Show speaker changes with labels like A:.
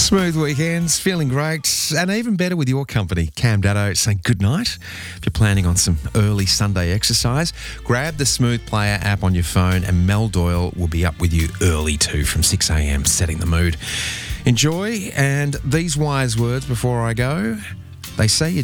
A: Smooth weekends, feeling great, and even better with your company. Cam Daddo saying good night. If you're planning on some early Sunday exercise, grab the Smooth Player app on your phone and Mel Doyle will be up with you early too from 6 a.m, setting the mood. Enjoy, and these wise words before I go. They say you